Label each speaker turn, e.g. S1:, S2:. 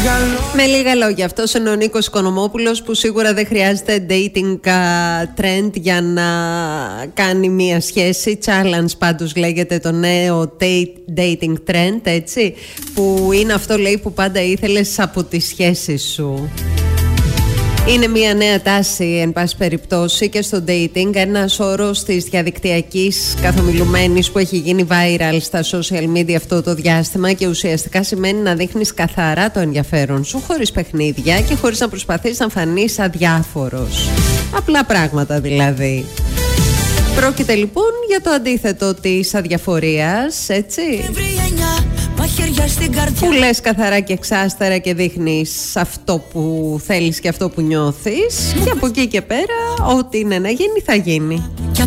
S1: Με λίγα λόγια, αυτός είναι ο Νίκος Οικονομόπουλος, που σίγουρα δεν χρειάζεται dating trend για να κάνει μία σχέση. Challenge πάντως λέγεται το νέο dating trend, έτσι, που είναι αυτό, λέει, που πάντα ήθελες από τις σχέσεις σου. Είναι μια νέα τάση, εν πάση περιπτώσει, και στο dating. Ένας όρος της διαδικτυακής καθομιλουμένης που έχει γίνει viral στα social media αυτό το διάστημα, και ουσιαστικά σημαίνει να δείχνεις καθαρά το ενδιαφέρον σου, χωρίς παιχνίδια και χωρίς να προσπαθείς να φανείς αδιάφορος. Απλά πράγματα δηλαδή. Πρόκειται λοιπόν για το αντίθετο της αδιαφορίας, έτσι, που λες καθαρά και εξάστερα και δείχνεις αυτό που θέλεις και αυτό που νιώθεις, και από εκεί και πέρα ό,τι είναι να γίνει θα γίνει.